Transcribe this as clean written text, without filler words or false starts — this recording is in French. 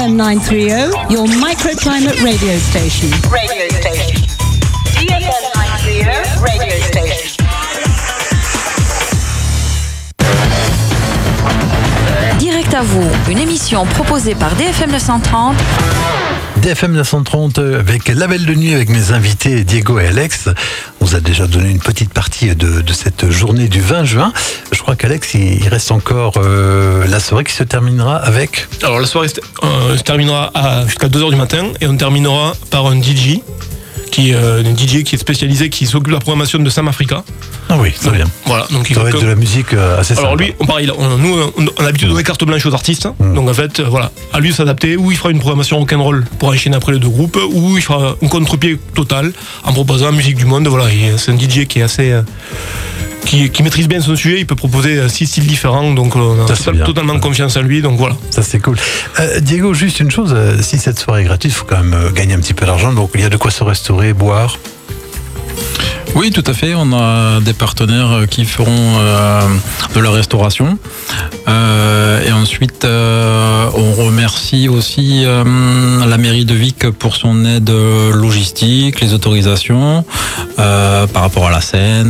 DFM 930, your microclimate radio station. Radio station. DFM 930 radio station. Direct à vous, une émission proposée par DFM 930. DFM 930 avec Label de nuit avec mes invités Diego et Alex. On vous a déjà donné une petite partie de cette journée du 20 juin. Je crois qu'Alex, il reste encore la soirée qui se terminera avec... Alors la soirée se terminera jusqu'à 2h du matin et on terminera par un DJ qui est spécialisé, qui s'occupe de la programmation de Sam Africa. Ah oui, très bien. Voilà, donc ça va être de la musique assez sympa. Alors lui, pareil, on a l'habitude de donner carte blanche aux artistes. Donc en fait, voilà, à lui de s'adapter. Ou il fera une programmation rock'n'roll pour enchaîner après les deux groupes, ou il fera un contre-pied total en proposant la musique du monde. Voilà, c'est un DJ qui est assez... Qui maîtrise bien son sujet, il peut proposer 6 styles différents, donc on a totalement confiance en lui, donc voilà. Ça c'est cool. Diego, juste une chose, si cette soirée est gratuite, il faut quand même gagner un petit peu d'argent, donc il y a de quoi se restaurer, boire. Oui, tout à fait. On a des partenaires qui feront de la restauration. Et ensuite, on remercie aussi la mairie de Vic pour son aide logistique, les autorisations par rapport à la scène.